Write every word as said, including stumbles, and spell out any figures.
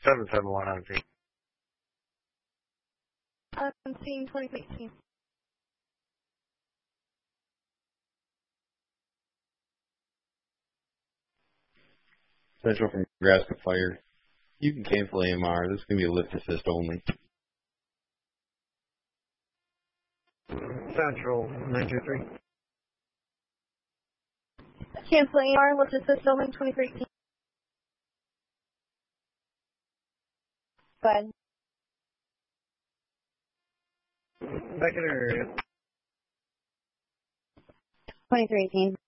seven seven one on scene. On scene twenty sixteen. Central from Nebraska Fire. You can cancel A M R. This is going to be a lift assist only. Central nine two three. Cancel A R, lift assist only twenty thirteen. Go ahead. Back in our area. twenty-three eighteen.